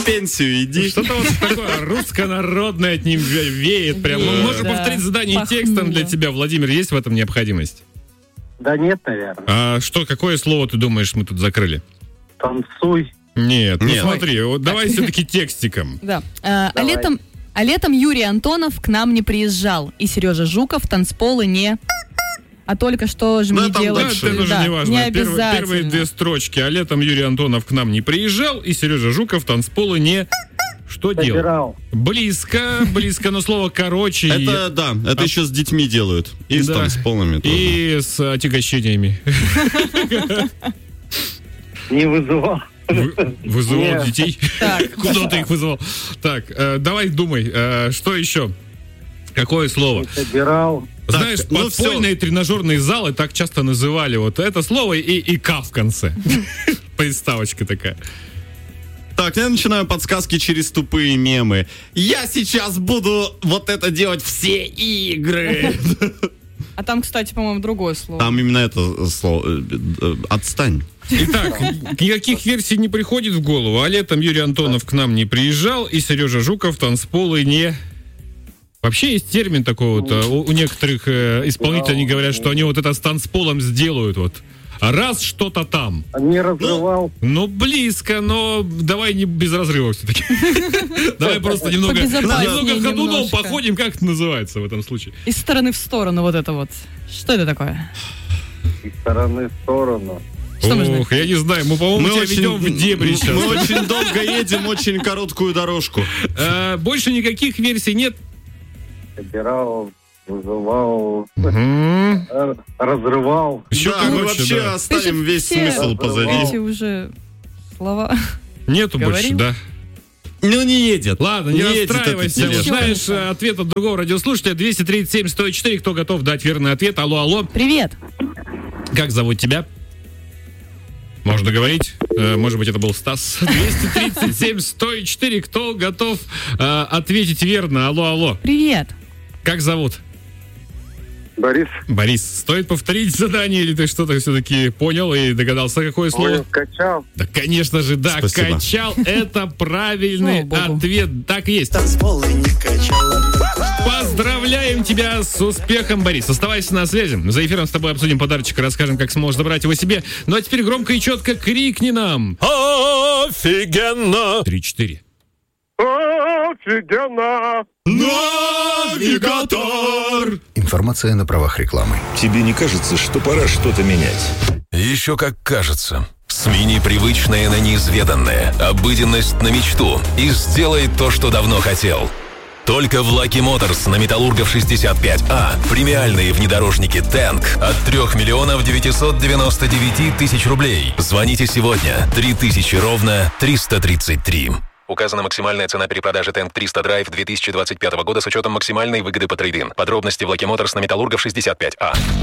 пенсию иди. Что-то вот такое русско-народное от ним веет. Прям. Можно повторить задание текстом для тебя, Владимир, есть в этом необходимость? Да нет, наверное. А что, какое слово ты думаешь, мы тут закрыли? Танцуй. Нет, ну смотри, вот давай все-таки текстиком. Да. А летом Юрий Антонов к нам не приезжал. И Сережа Жуков танцполы не... А только что же мне делать? Это тоже не важно. Не обязательно. Первые две строчки. А летом Юрий Антонов к нам не приезжал, и Сережа Жуков танцполы не... Что делал? Близко, но слово короче. Это еще с детьми делают. И с танцполами тоже. И с отягощениями. Не вызывал. Вызывал детей? Куда ты их вызывал? Так, давай думай, что еще? Какое слово? Собирал. Знаешь, подпольные тренажерные залы так часто называли вот это слово и «к» в конце. Приставочка такая. Так, я начинаю подсказки через тупые мемы. Я сейчас буду вот это делать все игры. А там, кстати, по-моему, другое слово. Там именно это слово. Отстань. Итак, никаких версий не приходит в голову. А летом Юрий Антонов к нам не приезжал, и Сережа Жуков танцполы не... Вообще есть термин такой вот, у некоторых исполнителей, они говорят, что они вот это с танцполом сделают вот. Раз что-то там. Не разрывал. Ну, близко, но давай не без разрыва все-таки. Давай просто немного ходуном походим, как это называется в этом случае. Из стороны в сторону вот это вот. Что это такое? Из стороны в сторону. Ох, я не знаю, мы, по-моему, тебя ведем в дебри сейчас. Мы очень долго едем, очень короткую дорожку. Больше никаких версий нет. Собирал, вызывал, разрывал. Мы вообще оставим весь смысл позади. Эти уже слова. Нету больше, да? Ну, не едет. Ладно, не расстраивайся. Знаешь ответ от другого радиослушателя. 237-104. Кто готов дать верный ответ? Алло. Привет. Как зовут тебя? Можно говорить? Может быть, это был Стас. 237-104. Кто готов ответить верно? Алло. Привет. Как зовут? Борис. Стоит повторить задание, или ты что-то все-таки понял и догадался, какое слово? Качал. Да, конечно же, да. Спасибо. Качал. Это правильный ответ. Так и есть. Поздравляем тебя с успехом, Борис. Оставайся на связи. За эфиром с тобой обсудим подарочек и расскажем, как сможешь забрать его себе. Ну а теперь громко и четко крикни нам. Офигенно! 3-4. Офигенно! Навигатор! Информация на правах рекламы. Тебе не кажется, что пора что-то менять? Еще как кажется. Смени привычное на неизведанное, обыденность на мечту и сделай то, что давно хотел. Только в Lucky Motors на Металлургов 65А премиальные внедорожники Tank от 3 999 000 рублей. Звоните сегодня. 3000 ровно 333. Указана максимальная цена перепродажи Tank 300 Drive 2025 года с учетом максимальной выгоды по трейд-ин. Подробности в Lucky Motors на Металлургов 65А.